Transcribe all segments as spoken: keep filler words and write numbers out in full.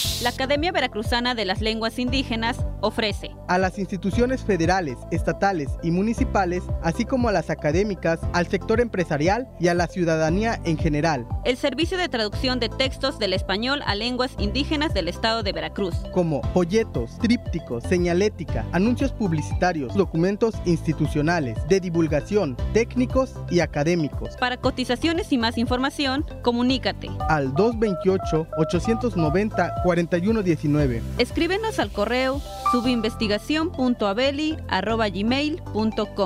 La Academia Veracruzana de las Lenguas Indígenas ofrece a las instituciones federales, estatales y municipales, así como a las académicas, al sector empresarial y a la ciudadanía en general, el servicio de traducción de textos del español a lenguas indígenas del estado de Veracruz, como folletos, trípticos, señalética, anuncios publicitarios, documentos institucionales, de divulgación, técnicos y académicos. Para cotizaciones y más información, comunícate al dos veintiocho, ochocientos noventa, cuarenta y uno diecinueve. Escríbenos al correo subinvestigación punto abeli arroba gmail punto com.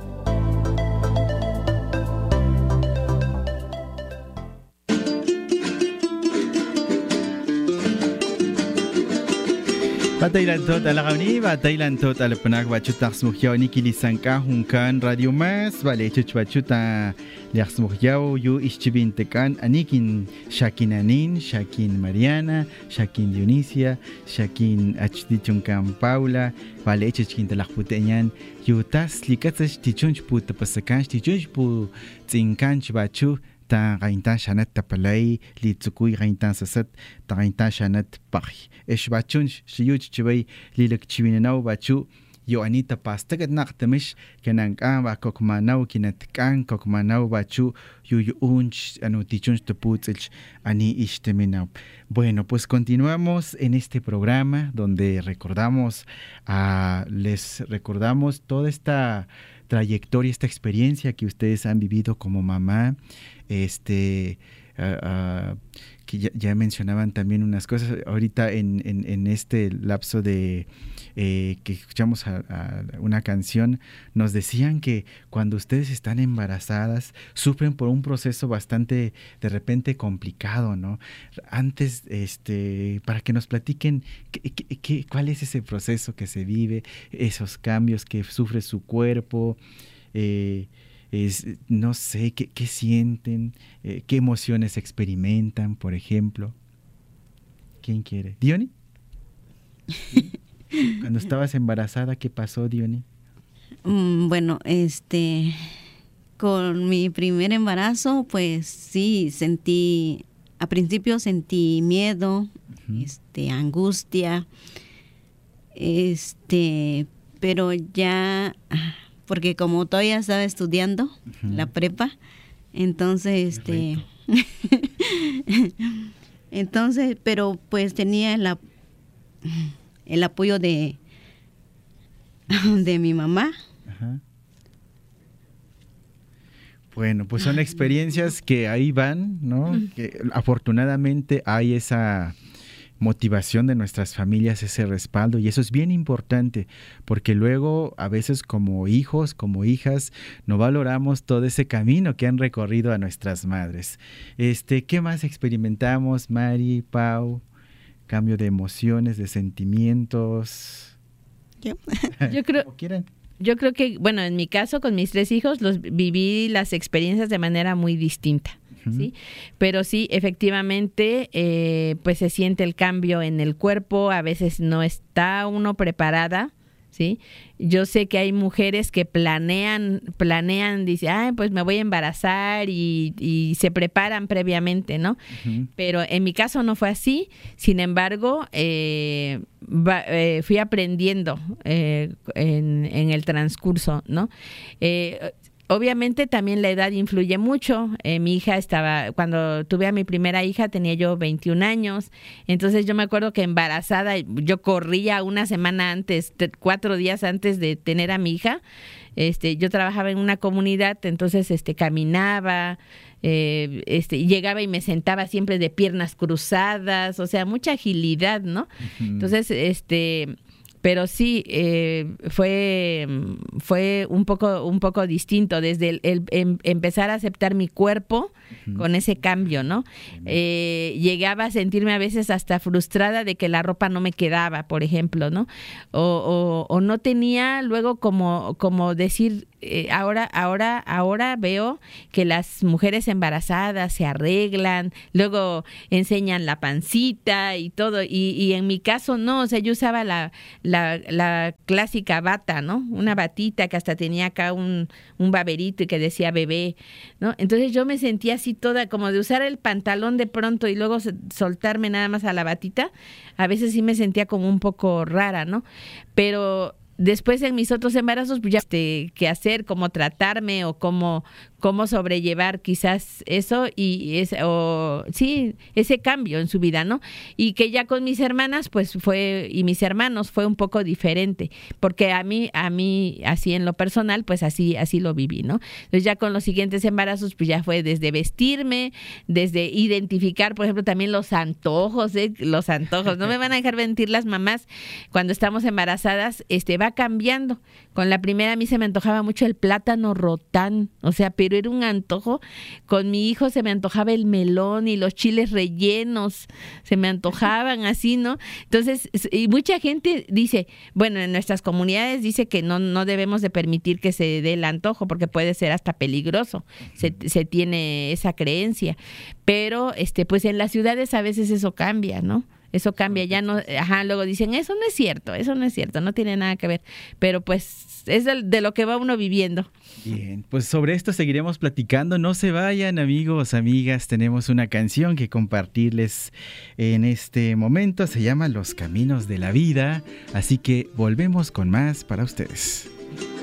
Batailan tot alagawni, batailan tot alapnak bachutak smukhyaw ni kilisanka hunkan radio mas vale chuch bachuta liak smukhyaw yu ischibintekan anikin Shakinanin, Shakin Mariana, Shakin Dionisia, Shakin achdichunkan Paula, vale chuchkin talakputeñan yu tas likatsach tichunch pu tapasakan tichunch pu tsinkanch bachu ta gainta shanat tapalay litzukui gainta sasat ta gainta shanat pakh esh bachun shiyuch chibay lilak chiwinanaw bachu yo anita pastagat naqtamish kenanka ba kokmanaw kinatkan kokmanaw bachu yu unch anutichunch taputzich ani ishteminaw. Bueno, pues continuamos en este programa donde recordamos a les recordamos toda esta trayectoria, esta experiencia que ustedes han vivido como mamá, este uh, uh, que ya, ya mencionaban también unas cosas ahorita en, en, en este lapso de eh, que escuchamos a, a una canción, nos decían que cuando ustedes están embarazadas sufren por un proceso bastante de repente complicado, ¿no? Antes, este, para que nos platiquen qué, qué, qué, cuál es ese proceso que se vive, esos cambios que sufre su cuerpo, eh, Es, no sé, ¿qué, qué sienten? Eh, ¿Qué emociones experimentan, por ejemplo? ¿Quién quiere? ¿Diony? ¿Sí? Cuando estabas embarazada, ¿qué pasó, Diony? Mm, bueno, este, con mi primer embarazo, pues sí, sentí, a principio sentí miedo, uh-huh. este, angustia, este, pero ya... porque como todavía estaba estudiando uh-huh. la prepa, entonces este entonces, pero pues tenía el, el apoyo de de mi mamá. Ajá. Bueno, pues son experiencias que ahí van, ¿no? Que afortunadamente hay esa motivación de nuestras familias, ese respaldo, y eso es bien importante porque luego a veces como hijos, como hijas, no valoramos todo ese camino que han recorrido a nuestras madres. Este, ¿qué más experimentamos, Mari, Pau? Cambio de emociones, de sentimientos. Yo, yo creo Yo creo que, bueno, en mi caso con mis tres hijos los viví las experiencias de manera muy distinta. ¿Sí? Pero sí, efectivamente, eh, pues se siente el cambio en el cuerpo, a veces no está uno preparada, ¿sí? Yo sé que hay mujeres que planean, planean, dice, ay, pues me voy a embarazar y, y se preparan previamente, ¿no? Uh-huh. Pero en mi caso no fue así, sin embargo, eh, va, eh, fui aprendiendo eh, en, en el transcurso, ¿no? Eh, Obviamente también la edad influye mucho. Eh, mi hija estaba, cuando tuve a mi primera hija tenía yo veintiún años, entonces yo me acuerdo que embarazada yo corría una semana antes, cuatro días antes de tener a mi hija. Este, yo trabajaba en una comunidad, entonces este caminaba, eh, este, llegaba y me sentaba siempre de piernas cruzadas, o sea, mucha agilidad, ¿no? Uh-huh. Entonces, este... Pero sí, eh, fue fue un poco un poco distinto desde el, el, el empezar a aceptar mi cuerpo uh-huh. con ese cambio, ¿no? Eh, llegaba a sentirme a veces hasta frustrada de que la ropa no me quedaba, por ejemplo, ¿no? O, o, o no tenía luego como, como decir, eh, ahora, ahora, ahora veo que las mujeres embarazadas se arreglan, luego enseñan la pancita y todo, y, y en mi caso no, o sea, yo usaba la, la, la clásica bata, ¿no? Una batita que hasta tenía acá un, un baberito y que decía bebé, ¿no? Entonces yo me sentía así toda, como de usar el pantalón de pronto y luego soltarme nada más a la batita, a veces sí me sentía como un poco rara, ¿no? Pero después en mis otros embarazos, pues ya este, qué hacer, cómo tratarme o cómo, cómo sobrellevar quizás eso y ese, o sí, ese cambio en su vida, ¿no? Y que ya con mis hermanas, pues fue, y mis hermanos fue un poco diferente, porque a mí, a mí, así en lo personal, pues así, así lo viví, ¿no? Entonces ya con los siguientes embarazos, pues ya fue desde vestirme, desde identificar, por ejemplo, también los antojos, ¿eh? Los antojos, no me van a dejar mentir las mamás, cuando estamos embarazadas, este, va cambiando. Con la primera a mí se me antojaba mucho el plátano rotán, o sea, pero era un antojo. Con mi hijo se me antojaba el melón y los chiles rellenos, se me antojaban así, ¿no? Entonces, y mucha gente dice, bueno, en nuestras comunidades dice que no, no debemos de permitir que se dé el antojo porque puede ser hasta peligroso, se, se tiene esa creencia, pero este, pues en las ciudades a veces eso cambia, ¿no? Eso cambia, ya no, ajá, luego dicen, eso no es cierto, eso no es cierto, no tiene nada que ver, pero pues es de, de lo que va uno viviendo. Bien, pues sobre esto seguiremos platicando, no se vayan amigos, amigas, tenemos una canción que compartirles en este momento, se llama Los Caminos de la Vida, así que volvemos con más para ustedes.